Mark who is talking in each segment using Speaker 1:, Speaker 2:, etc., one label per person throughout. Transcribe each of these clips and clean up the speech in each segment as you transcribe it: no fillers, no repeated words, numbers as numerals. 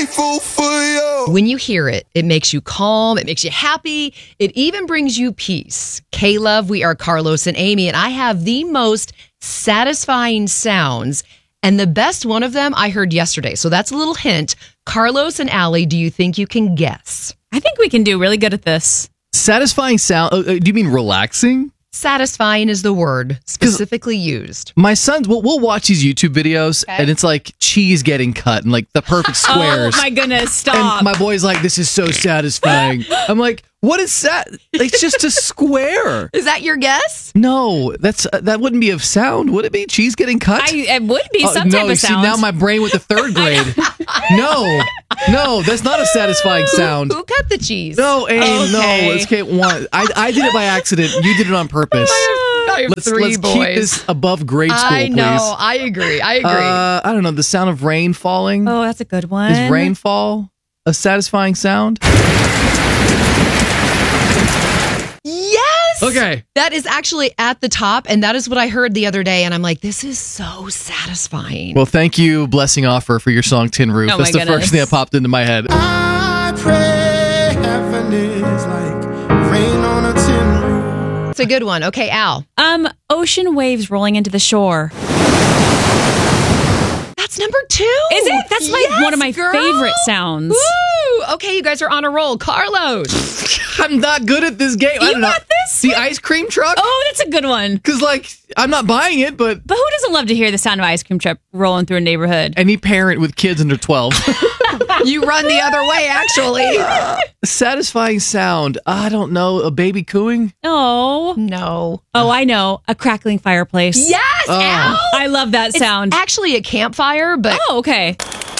Speaker 1: grateful for you.
Speaker 2: When you hear it, it makes you calm, it makes you happy, it even brings you peace. K-Love, we are Carlos and Amy, and I have the most satisfying sounds, and the best one of them I heard yesterday. So that's a little hint. Carlos and Allie, do you think you can guess?
Speaker 3: I think we can do really good at this.
Speaker 4: Satisfying sound. Do you mean relaxing?
Speaker 2: Satisfying is the word specifically used.
Speaker 4: My sons, we'll watch these YouTube videos, and it's like cheese getting cut and like the perfect squares.
Speaker 3: Oh my goodness, stop.
Speaker 4: And my boy's like, this is so satisfying. I'm like, what is that? It's just a square.
Speaker 2: Is that your guess?
Speaker 4: No, that wouldn't be a sound, would it be? Cheese getting cut?
Speaker 3: It would be some type of sound.
Speaker 4: See, now my brain with the third grade. No, that's not a satisfying sound.
Speaker 2: Who cut the cheese?
Speaker 4: No, Aim,
Speaker 2: Okay.
Speaker 4: no. Let's get one. I did it by accident. You did it on purpose.
Speaker 2: I have three
Speaker 4: Let's
Speaker 2: boys.
Speaker 4: keep this above grade school,
Speaker 2: I know.
Speaker 4: please.
Speaker 2: I agree.
Speaker 4: I don't know. The sound of rain falling.
Speaker 3: Oh, that's a good one.
Speaker 4: Is rainfall a satisfying sound?
Speaker 2: Yes!
Speaker 4: Okay.
Speaker 2: That is actually at the top, and that is what I heard the other day, and I'm like, this is so satisfying.
Speaker 4: Well, thank you, Blessing Offer, for your song Tin Roof.
Speaker 3: Oh,
Speaker 4: That's
Speaker 3: my
Speaker 4: the
Speaker 3: goodness.
Speaker 4: first thing that popped into my head.
Speaker 1: I pray heaven is like rain on a tin roof.
Speaker 2: It's a good one. Okay, Al.
Speaker 3: Ocean waves rolling into the shore.
Speaker 2: That's number 2.
Speaker 3: Is it? That's one of my favorite sounds.
Speaker 2: Woo! Okay, you guys are on a roll. Carlos.
Speaker 4: I'm not good at this game. I
Speaker 3: You
Speaker 4: don't know.
Speaker 3: got this?
Speaker 4: The ice cream truck?
Speaker 3: Oh, that's a good one.
Speaker 4: Because, I'm not buying it, but
Speaker 3: But who doesn't love to hear the sound of ice cream truck rolling through a neighborhood?
Speaker 4: any parent with kids under 12.
Speaker 2: You run the other way, actually.
Speaker 4: Satisfying sound. I don't know. A baby cooing?
Speaker 3: Oh.
Speaker 2: No.
Speaker 3: Oh, I know. A crackling fireplace.
Speaker 2: Yes, Al.
Speaker 3: I love that sound.
Speaker 2: It's actually a campfire, but
Speaker 3: Oh, okay.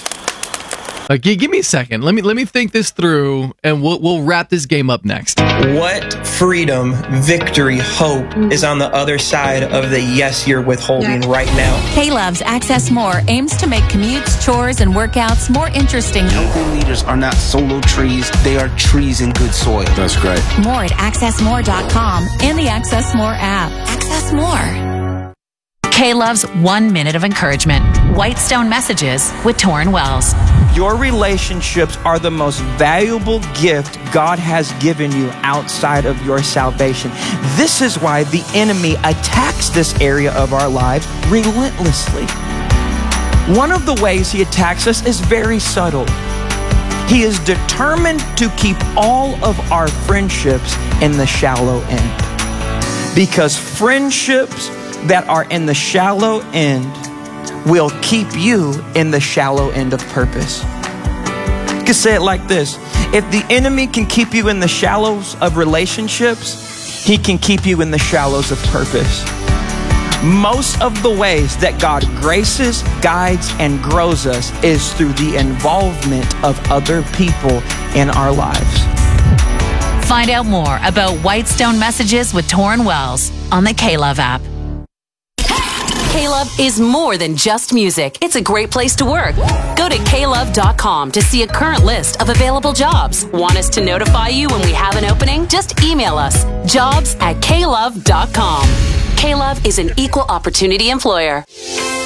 Speaker 4: Give me a second. Let me think this through, and we'll wrap this game up next.
Speaker 5: What freedom, victory, hope is on the other side of the yes you're withholding right now?
Speaker 6: K-Love's Access More aims to make commutes, chores, and workouts more interesting.
Speaker 7: Healthy leaders are not solo trees, they are trees in good soil.
Speaker 1: That's great.
Speaker 6: More at accessmore.com and the Access More app. Access More. K-Love's 1 minute of encouragement. Whitestone Messages with Torrin Wells.
Speaker 5: Your relationships are the most valuable gift God has given you outside of your salvation. This is why the enemy attacks this area of our lives relentlessly. One of the ways he attacks us is very subtle. He is determined to keep all of our friendships in the shallow end. Because friendships that are in the shallow end will keep you in the shallow end of purpose. You can say it like this. If the enemy can keep you in the shallows of relationships, he can keep you in the shallows of purpose. Most of the ways that God graces, guides, and grows us is through the involvement of other people in our lives.
Speaker 6: Find out more about Whitestone Messages with Torrin Wells on the K-Love app. K-Love is more than just music. It's a great place to work. Go to klove.com to see a current list of available jobs. Want us to notify you when we have an opening? Just email us, jobs@klove.com. K-Love is an equal opportunity employer.